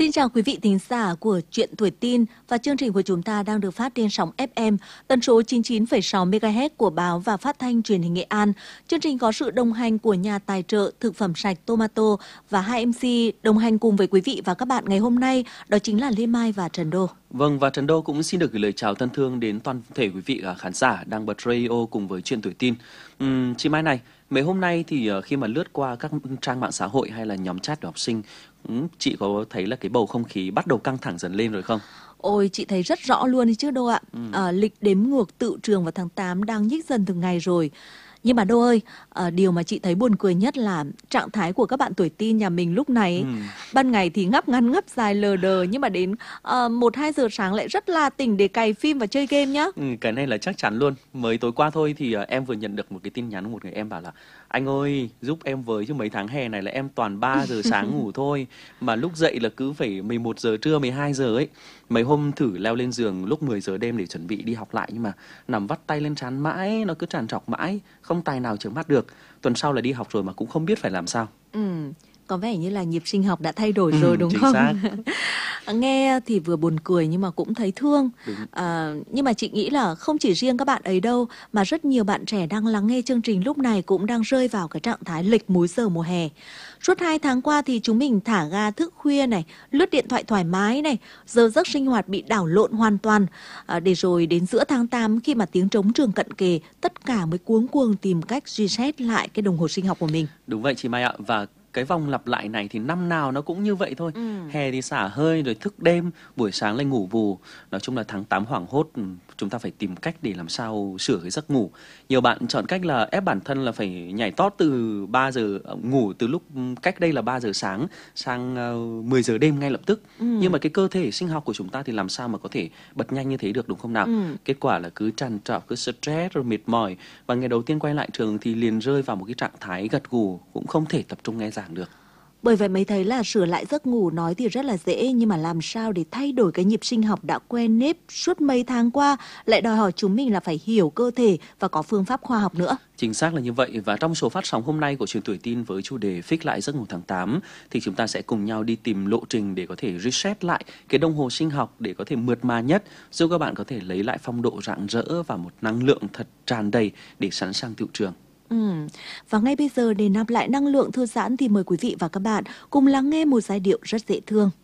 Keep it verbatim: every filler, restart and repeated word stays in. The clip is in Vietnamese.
Xin chào quý vị thính giả của Chuyện Tuổi Tin, và chương trình của chúng ta đang được phát trên sóng ép em tần số chín mươi chín phẩy sáu mê ga héc của báo và phát thanh truyền hình Nghệ An. Chương trình có sự đồng hành của nhà tài trợ thực phẩm sạch Tomato và hai em xê đồng hành cùng với quý vị và các bạn ngày hôm nay, đó chính là Lê Mai và Trần Đô. Vâng, và Trần Đô cũng xin được gửi lời chào thân thương đến toàn thể quý vị khán giả đang bật radio cùng với Chuyện Tuổi Tin. Uhm, chị Mai này, mấy hôm nay thì khi mà lướt qua các trang mạng xã hội hay là nhóm chat của học sinh, chị có thấy là cái bầu không khí bắt đầu căng thẳng dần lên rồi không? Ôi, chị thấy rất rõ luôn đấy chứ Đô ạ. Ừ. À, lịch đếm ngược tự trường vào tháng tám đang nhích dần từng ngày rồi. Nhưng mà Đô ơi, à, điều mà chị thấy buồn cười nhất là trạng thái của các bạn tuổi teen nhà mình lúc này. Ừ. Ban ngày thì ngáp ngắn ngáp dài lờ đờ, nhưng mà đến uh, một hai giờ sáng lại rất là tỉnh để cày phim và chơi game nhá. Ừ, cái này là chắc chắn luôn. Mới tối qua thôi thì uh, em vừa nhận được một cái tin nhắn của một người em bảo là: anh ơi, giúp em với, chứ mấy tháng hè này là em toàn ba giờ sáng ngủ thôi. Mà lúc dậy là cứ phải mười một giờ trưa, mười hai giờ ấy. Mấy hôm thử leo lên giường lúc mười giờ đêm để chuẩn bị đi học lại, nhưng mà nằm vắt tay lên trán mãi, nó cứ trằn trọc mãi, không tài nào chợp mắt được. Tuần sau là đi học rồi mà cũng không biết phải làm sao. Ừ, có vẻ như là nhịp sinh học đã thay đổi rồi, ừ, đúng chính không? Xác. Nghe thì vừa buồn cười nhưng mà cũng thấy thương. À, nhưng mà chị nghĩ là không chỉ riêng các bạn ấy đâu, mà rất nhiều bạn trẻ đang lắng nghe chương trình lúc này cũng đang rơi vào cái trạng thái lệch múi giờ mùa hè. Suốt hai tháng qua thì chúng mình thả ga thức khuya này, lướt điện thoại thoải mái này, giờ giấc sinh hoạt bị đảo lộn hoàn toàn. À, để rồi đến giữa tháng tám, khi mà tiếng trống trường cận kề, tất cả mới cuống cuồng tìm cách reset lại cái đồng hồ sinh học của mình. Đúng vậy chị Mai ạ. Và cái vòng lặp lại này thì năm nào nó cũng như vậy thôi. Ừ. Hè thì xả hơi rồi thức đêm, buổi sáng lại ngủ bù. Nói chung là tháng tám hoảng hốt, chúng ta phải tìm cách để làm sao sửa cái giấc ngủ. Nhiều bạn chọn cách là ép bản thân là phải nhảy tót từ ba giờ, ngủ từ lúc cách đây là ba giờ sáng sang uh, mười giờ đêm ngay lập tức. Ừ. Nhưng mà cái cơ thể sinh học của chúng ta thì làm sao mà có thể bật nhanh như thế được, đúng không nào? Ừ. Kết quả là cứ trằn trọc, cứ stress rồi mệt mỏi. Và ngày đầu tiên quay lại trường thì liền rơi vào một cái trạng thái gật gù, cũng không thể tập trung nghe giảng được. Bởi vậy mới thấy là sửa lại giấc ngủ nói thì rất là dễ, nhưng mà làm sao để thay đổi cái nhịp sinh học đã quen nếp suốt mấy tháng qua lại đòi hỏi chúng mình là phải hiểu cơ thể và có phương pháp khoa học nữa. Chính xác là như vậy. Và trong số phát sóng hôm nay của Chuyện Tuổi Tin với chủ đề Fix lại giấc ngủ tháng tám thì chúng ta sẽ cùng nhau đi tìm lộ trình để có thể reset lại cái đồng hồ sinh học để có thể mượt mà nhất, giúp các bạn có thể lấy lại phong độ rạng rỡ và một năng lượng thật tràn đầy để sẵn sàng tựu trường. Ừ. Và ngay bây giờ để nạp lại năng lượng thư giãn thì mời quý vị và các bạn cùng lắng nghe một giai điệu rất dễ thương.